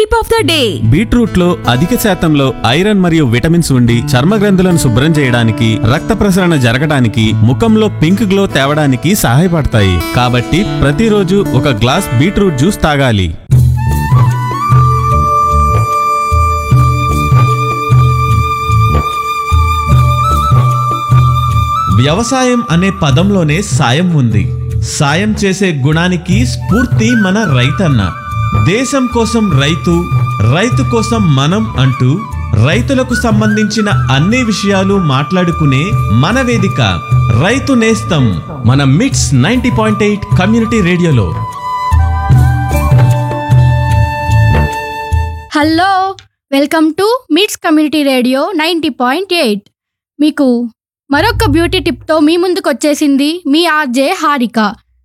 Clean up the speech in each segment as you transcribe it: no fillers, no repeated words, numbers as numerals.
Tip of the day. Beetroot లో అధిక శాతంలో ఐరన్ మరియు విటమిన్స్ ఉండి చర్మ గ్రంథులను శుభ్రం చేయడానికి, రక్త ప్రసరణ జరగడానికి, ముఖంలో పింక్ గ్లో తేవడానికి సహాయపడతాయి. కాబట్టి ప్రతిరోజు ఒక గ్లాస్ బీట్రూట్ జ్యూస్ తాగాలి. వ్యవసాయం అనే పదంలోనే సాయం ఉంది. సాయం చేసే గుణానికి స్ఫూర్తి మన రైతన్న. దేశం కోసం రైతు, రైతు కోసం మనం అంటూ రైతులకు సంబంధించిన అన్ని విషయాలు మాట్లాడుకునే మన వేదిక రైతు నేస్తం, మన మిట్స్ 90.8 కమ్యూనిటీ రేడియోలో. హలో, వెల్కమ్ టు మిట్స్ కమ్యూనిటీ రేడియో 90.8. మీకు మరొక బ్యూటీ టిప్తో మీ ముందుకు వచ్చేసింది మీ ఆర్జే హారిక.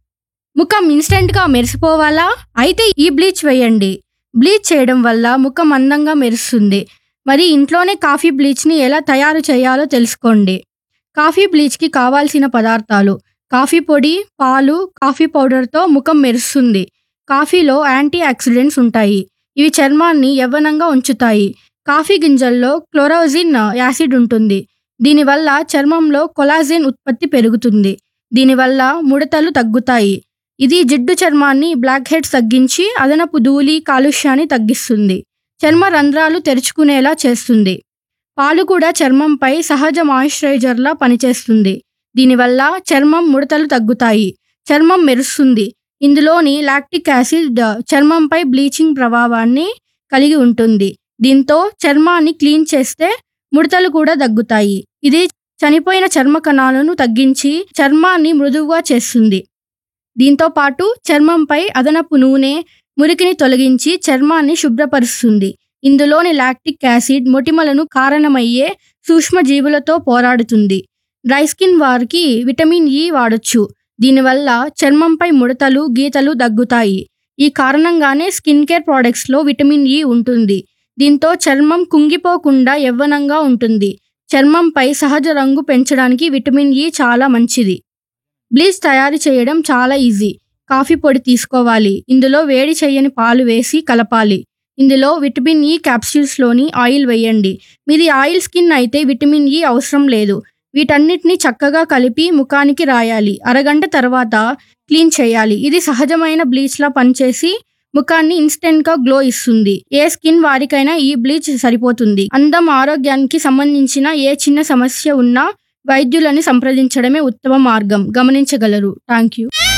ముఖం ఇన్స్టెంట్గా మెరిసిపోవాలా? అయితే ఈ బ్లీచ్ వేయండి. బ్లీచ్ చేయడం వల్ల ముఖం అందంగా మెరుస్తుంది. మరి ఇంట్లోనే కాఫీ బ్లీచ్ని ఎలా తయారు చేయాలో తెలుసుకోండి. కాఫీ బ్లీచ్కి కావాల్సిన పదార్థాలు: కాఫీ పొడి, పాలు, కాఫీ పౌడర్తో ముఖం మెరుస్తుంది. కాఫీలో యాంటీ ఆక్సిడెంట్స్ ఉంటాయి. ఇవి చర్మాన్ని యవ్వనంగా ఉంచుతాయి. కాఫీ గింజల్లో క్లోరోజిన్ యాసిడ్ ఉంటుంది. దీనివల్ల చర్మంలో కొలాజెన్ ఉత్పత్తి పెరుగుతుంది. దీనివల్ల ముడతలు తగ్గుతాయి. ఇది జిడ్డు చర్మాన్ని, బ్లాక్ హెడ్స్ తగ్గించి అదనపు ధూళి, కాలుష్యాన్ని తగ్గిస్తుంది. చర్మ రంధ్రాలు తెరుచుకునేలా చేస్తుంది. పాలు కూడా చర్మంపై సహజ మాయిశ్చరైజర్లా పనిచేస్తుంది. దీనివల్ల చర్మం ముడతలు తగ్గుతాయి, చర్మం మెరుస్తుంది. ఇందులోని లాక్టిక్ యాసిడ్ చర్మంపై బ్లీచింగ్ ప్రభావాన్ని కలిగి ఉంటుంది. దీంతో చర్మాన్ని క్లీన్ చేస్తే ముడతలు కూడా తగ్గుతాయి. ఇది చనిపోయిన చర్మ కణాలను తగ్గించి చర్మాన్ని మృదువుగా చేస్తుంది. దీంతో పాటు చర్మంపై అదనపు నూనె, మురికిని తొలగించి చర్మాన్ని శుభ్రపరుస్తుంది. ఇందులోని లాక్టిక్ యాసిడ్ మొటిమలను కారణమయ్యే సూక్ష్మజీవులతో పోరాడుతుంది. డ్రై స్కిన్ వారికి విటమిన్ ఇ వాడొచ్చు. దీనివల్ల చర్మంపై ముడతలు, గీతలు తగ్గుతాయి. ఈ కారణంగానే స్కిన్ కేర్ ప్రోడక్ట్స్లో విటమిన్ ఇ ఉంటుంది. దీంతో చర్మం కుంగిపోకుండా యవ్వనంగా ఉంటుంది. చర్మంపై సహజ రంగు పెంచడానికి విటమిన్ ఇ చాలా మంచిది. బ్లీచ్ తయారు చేయడం చాలా ఈజీ. కాఫీ పొడి తీసుకోవాలి. ఇందులో వేడి చేయని పాలు వేసి కలపాలి. ఇందులో విటమిన్ ఇ క్యాప్సూల్స్లోని ఆయిల్ వేయండి. మీది ఆయిల్ స్కిన్ అయితే విటమిన్ ఇ అవసరం లేదు. వీటన్నిటిని చక్కగా కలిపి ముఖానికి రాయాలి. అరగంట తర్వాత క్లీన్ చేయాలి. ఇది సహజమైన బ్లీచ్లా పనిచేసి ముఖాన్ని ఇన్స్టెంట్గా గ్లో ఇస్తుంది. ఏ స్కిన్ వారికైనా ఈ బ్లీచ్ సరిపోతుంది. అందం, ఆరోగ్యానికి సంబంధించిన ఏ చిన్న సమస్య ఉన్నా వైద్యులని సంప్రదించడమే ఉత్తమ మార్గం. గమనించగలరు. Thank you.